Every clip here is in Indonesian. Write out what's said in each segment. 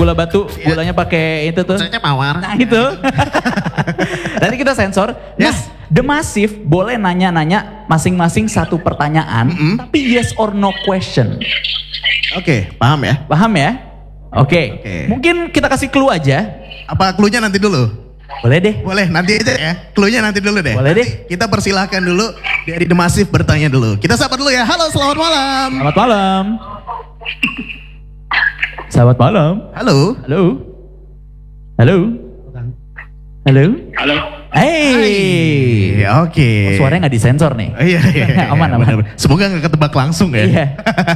gula batu, gulanya pakai itu tuh. Rasanya mawar. Nah itu. Nanti kita sensor. Ya. Nah, The Massive boleh nanya-nanya masing-masing satu pertanyaan, tapi yes or no question. Oke, paham ya? Paham ya? Oke. Oke. Mungkin kita kasih clue aja. Apa clue-nya nanti dulu? Boleh deh. Boleh, nanti aja ya. Clue-nya nanti dulu deh. Boleh deh. Kita persilahkan dulu dari The Massive bertanya dulu. Kita sapa dulu ya. Halo, selamat malam. Selamat malam. Selamat malam. Halo. Halo. Halo. Halo. Halo. Hey. Oke. Suaranya nggak disensor nih. Oh, iya. Aman, aman. Benar-benar. Semoga nggak ketebak langsung ya. Iya.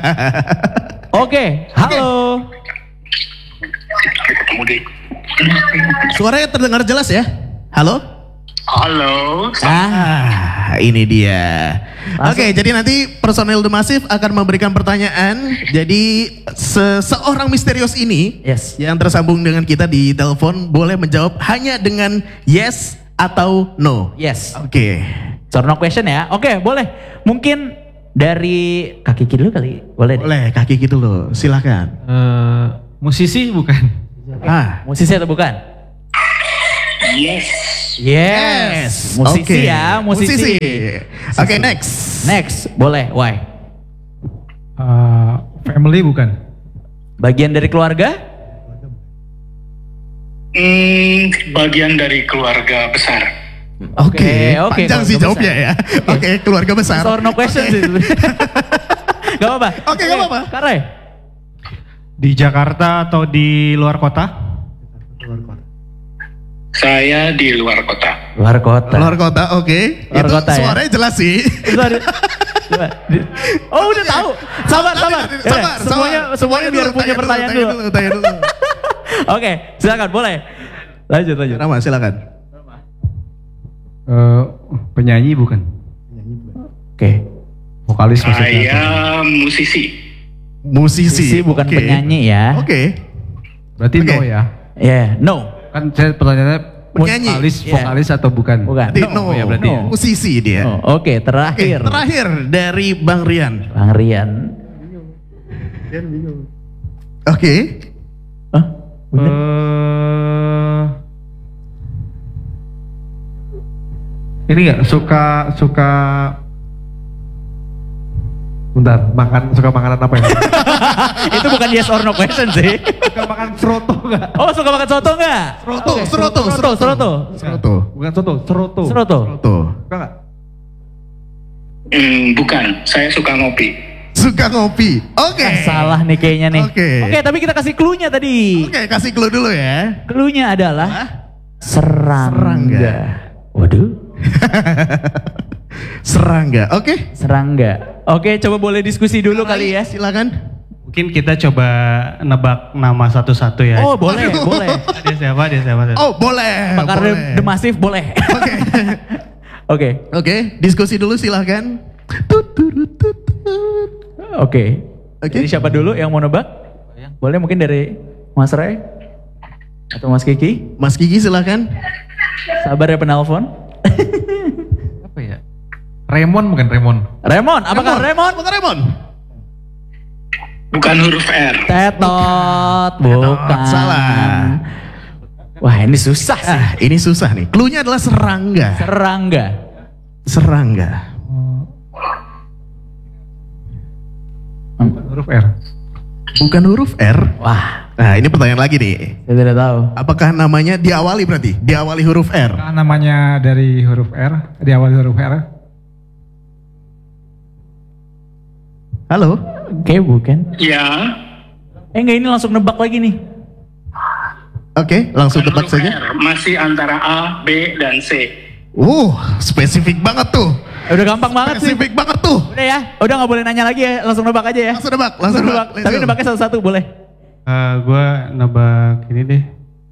Oke. Halo. Ketemu di. Suaranya terdengar jelas ya? Halo? Halo. Ini dia. Langsung. Oke, jadi nanti personel The Massive akan memberikan pertanyaan. Jadi seseorang misterius ini Yes. yang tersambung dengan kita di telepon boleh menjawab hanya dengan yes atau no. Yes. Oke. So no question ya. Oke, boleh. Mungkin dari kaki kiri dulu kali. Boleh deh. Boleh kaki gitu loh. Silakan. Musisi bukan? Musisi atau bukan? Yes. Yes. Musisi Oke. ya, musisi. Oke, next. Next, boleh. Why? Family bukan? Bagian dari keluarga? Bagian dari keluarga besar. Oke, Oke, panjang sih keluarga jawabnya ya. Oke, keluarga besar. So no question sih. Gak apa-apa. Oke, gak apa-apa. Kare. Di Jakarta atau di luar kota? Saya di luar kota. Luar kota. Luar kota, oke. Luar Itu kota ya? suaranya jelas sih. Oh udah tahu. Sabar, sabar. Sabar. Semuanya biar punya pertanyaan dulu. Tanya dulu. Oke, silakan boleh. Lanjut. Rama, silakan. Penyanyi bukan? Oke. Vokalis maksudnya? Saya musisi. Musisi, bukan oke. penyanyi ya. Oke. Berarti Oke. no ya? Yeah, no. Kan saya pertanyaannya Penyanyi. vokalis atau bukan? Bukan. Berarti no, ya berarti no. ya. musisi dia. Oh, Oke, Oke, terakhir. terakhir dari Bang Rian. Bang Rian. Oke. Hah? Bener? Ini nggak suka bentar, suka makanan apa ya? Itu bukan yes or no question sih. Suka makan seroto nggak? Oh, suka makan soto nggak? Seroto. Bukan soto, seroto. Seroto. Suka nggak? Bukan. Saya suka ngopi. Suka ngopi. Oke. Salah nih kayaknya nih. Oke. Oke, tapi kita kasih clue-nya tadi. Oke, kasih clue dulu ya. Clue-nya adalah serangga. Serangga. Waduh, Serangga. Oke. serangga. Oke, coba boleh diskusi dulu kali ya. Silakan. Mungkin kita coba nebak nama satu-satu ya. Oh, boleh, Aduh. boleh. Dia siapa? Oh, boleh. Bakar boleh. The Massive boleh. Oke. Oke. Oke, diskusi dulu silakan. Oke. Oke. Jadi siapa dulu yang mau nebak? Boleh mungkin dari Mas Ray atau Mas Kiki? Mas Kiki silakan. Sabar ya penelpon. Apa ya? Raymond bukan Raymond? Remon, apakah Remon? Bukan Remon. Bukan huruf R. Tetot, bukan. salah. Wah ini susah sih. Ini susah nih. Cluenya adalah serangga. Serangga. Serangga. Bukan huruf R. Bukan huruf R. Wah, Nah, ini pertanyaan lagi nih. saya tidak tahu. Apakah namanya diawali berarti? Diawali huruf R. Nah, namanya dari huruf R, di awal huruf R. Halo? Oke, bukan. Ya. Enggak, ini langsung nebak lagi nih. Oke, langsung Bukan tebak huruf saja. R. Masih antara A, B, dan C. Spesifik banget tuh. Udah gampang banget sih. Spesifik banget tuh. Udah ya, udah nggak boleh nanya lagi ya, langsung nebak aja ya. Langsung nebak, langsung nebak. Tapi nebaknya satu-satu boleh. Gue nebak ini deh.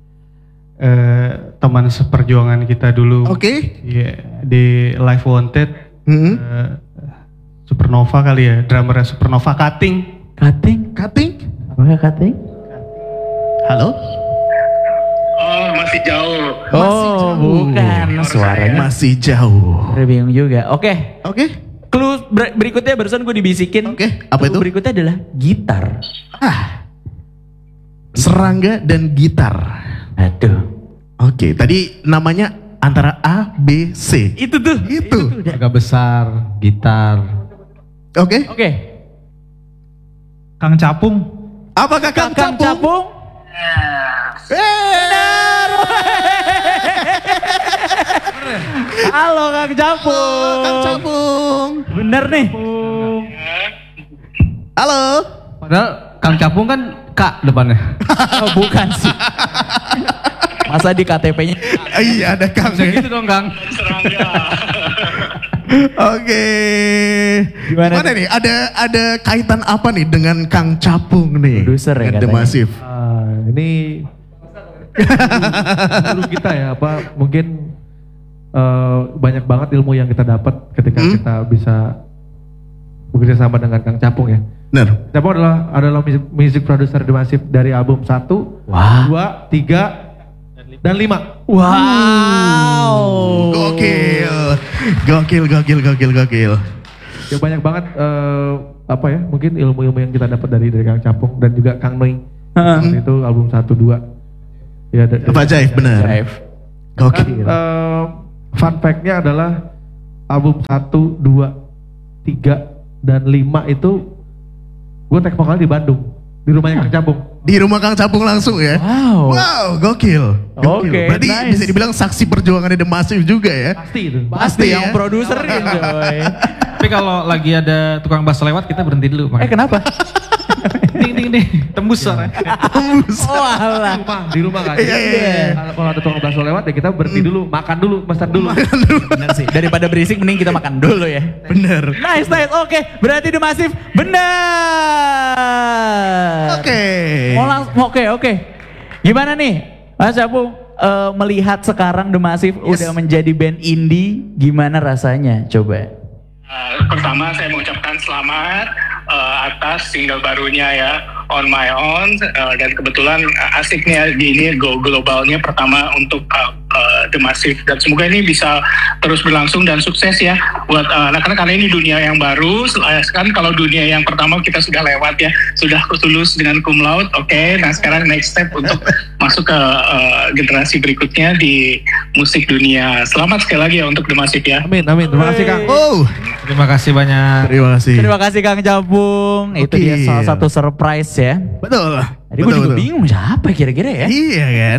Teman seperjuangan kita dulu. Oke. Iya, di Live Wanted. Hmm. Supernova kali ya, drummernya Supernova Cutting. Cutting? Cutting? Apakah cutting? Halo? Oh, masih jauh. Oh, bukan. Suaranya Masih jauh. Saya bingung juga. Oke, Oke. clue berikutnya barusan gue dibisikin. Oke, apa Clue itu? berikutnya adalah gitar. Serangga serangga, dan gitar. Aduh. Oke, tadi namanya antara A, B, C. Itu tuh. Itu. Agak besar, gitar. Oke. Oke. Kang Capung. Apakah Kang Kang Capung? Capung. Benar. Halo Kang Capung. Kang Capung. Bener nih. Halo. Padahal Kang Capung kan K depannya. Oh, bukan sih. Masa di KTP-nya? Iya, ada Kang. Bisa gitu dong Kang. Serangga. Oke. Gimana Gimana nih? Ada kaitan apa nih dengan Kang Capung nih? Produser ya dengan The katanya. Massive. Ini guru kita ya, apa mungkin banyak banget ilmu yang kita dapat ketika kita bisa bekerja sama dengan Kang Capung ya. Benar. Capung adalah music producer The Massive dari album 1, Wah. 2, 3, dan 5. Wow. Gokil. Ya banyak banget apa ya, mungkin ilmu-ilmu yang kita dapat dari Kang Capung dan juga Kang Noi. Waktu itu album 1, 2. Ya, Pak Jaif, benar. Drive. Gokil. Fun fact-nya adalah album 1, 2, 3, dan 5 itu gue take vokal di Bandung, di rumahnya Kang Capung. Di rumah Kang Capung langsung ya? Wow. Gokil. Oke, Berarti nice. bisa dibilang saksi perjuangannya The Massive juga ya? Pasti itu. Pasti ya. yang produserin coy. Tapi kalau lagi ada tukang bass lewat kita berhenti dulu. Kenapa? Ding ding ding, tembus suara. Oh alah. Di rumah kan. Iya. Kalau ada tukang bakso lewat ya kita berhenti dulu, makan dulu, pesan dulu. Bener sih. Daripada berisik mending kita makan dulu ya. Bener. Nice. Oke, berarti The Massive benar. Oke. Gimana nih, Mas Capung? Melihat sekarang The Massive udah menjadi band indie, gimana rasanya? Coba. Pertama saya mengucapkan selamat atas single barunya ya, On My Own, dan kebetulan asiknya di ini go globalnya pertama untuk The Massive, dan semoga ini bisa terus berlangsung dan sukses ya buat anak-anak, karena ini dunia yang baru kan. Kalau dunia yang pertama kita sudah lewat ya, sudah lulus dengan cum laude. Oke, nah sekarang next step untuk masuk ke generasi berikutnya di musik dunia. Selamat sekali lagi ya untuk The Massive ya. Amin. Terima kasih Kang. Oh, Terima kasih banyak. terima kasih. Terima kasih Kang Capung. Itu dia Oke. salah satu surprise ya. Betul. Tadi gue juga bingung siapa kira-kira ya. Iya kan?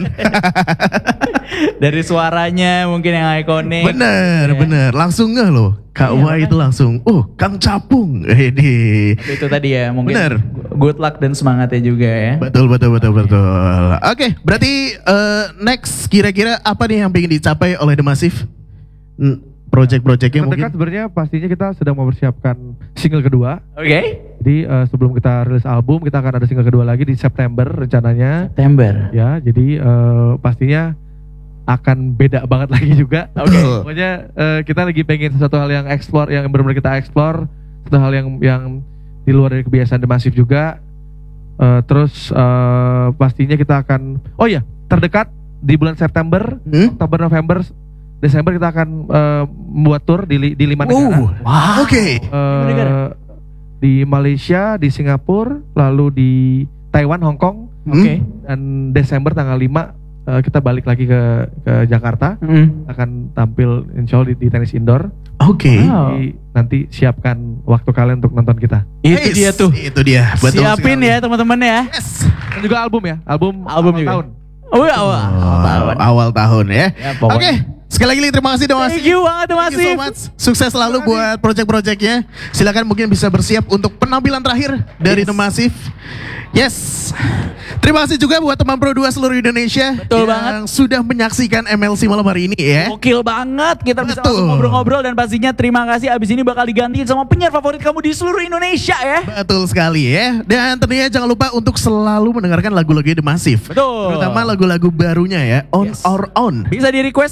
Dari suaranya mungkin yang ikonik. Bener. Langsung ngeh loh. Kak Iya, Wai itu langsung, Kang Capung. Ini. Itu tadi ya mungkin Bener. good luck dan semangatnya juga ya. Betul. Oke, berarti next kira-kira apa nih yang pengen dicapai oleh The Massive? Project-projectnya mungkin? Terdekat sebenarnya pastinya kita sedang mempersiapkan single kedua. Oke. Jadi sebelum kita rilis album, kita akan ada single kedua lagi di September rencananya. September. Ya, jadi pastinya akan beda banget lagi juga. Oke. Pokoknya kita lagi pengen sesuatu hal yang explore, yang benar-benar kita explore, sesuatu hal yang di luar dari kebiasaan The Massive juga. Terus pastinya kita akan, terdekat di bulan September, Oktober, November, Desember kita akan membuat tour di 5 negara. Wah. Oke. negara? Di Malaysia, di Singapura, lalu di Taiwan, Hong Kong. Oke. Dan Desember tanggal 5 kita balik lagi ke Jakarta. Akan tampil insya Allah di tenis indoor. Oke. Wow. Jadi nanti siapkan waktu kalian untuk nonton kita. Itu dia tuh. Itu dia. Betul Siapin sekali. ya teman-teman ya. Yes. Dan juga album ya, album juga. tahun. Oh ya, Awal tahun ya. Ya, pokoknya. Oke, sekali lagi terima kasih The Massive. Thank you banget The Thank you so Massive. much. Sukses selalu buat project-projectnya. Silakan mungkin bisa bersiap untuk penampilan terakhir dari The Massive. Yes. Terima kasih juga buat teman Pro 2 seluruh Indonesia Betul yang sudah menyaksikan MLC malam hari ini ya. Gokil banget, kita bisa Betul. langsung ngobrol-ngobrol dan pastinya terima kasih abis ini bakal digantiin sama penyiar favorit kamu di seluruh Indonesia ya. Betul sekali ya. Dan tentunya jangan lupa untuk selalu mendengarkan lagu-lagu The Massive. Betul. Terutama lagu-lagu barunya ya, On Yes. Our Own. Bisa di request di Pro 2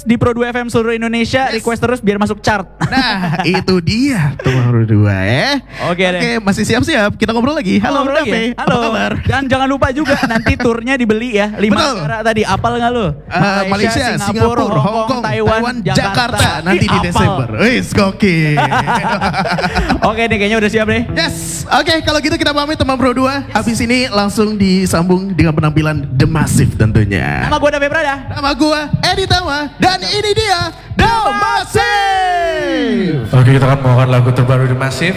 FM seluruh Indonesia. Request terus biar masuk chart. Nah, itu dia teman Pro 2 ya. Oke deh. Oke, masih siap-siap. Kita ngobrol lagi. Halo, Ngobrol lagi Dape. ya? Halo. Apa kabar? Dan jangan lupa juga nanti turnya dibeli ya. 5 Betul. negara tadi. Apal nggak lu? Malaysia, Singapura, Hong Kong, Taiwan, Jakarta. Nanti di Apal. Desember. Wis, gokil. Oke deh, kayaknya udah siap deh. Yes, oke kalau gitu kita pamit teman Pro 2. Habis ini langsung disambung dengan penampilan The Massive tentunya. Nama gue Dape Prada. Nama gua Edi Tama dan ini dia The Massive. Oke, kita akan membawakan lagu terbaru The Massive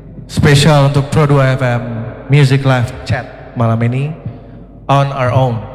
spesial untuk Pro 2 FM Music Live Chat malam ini On Our Own.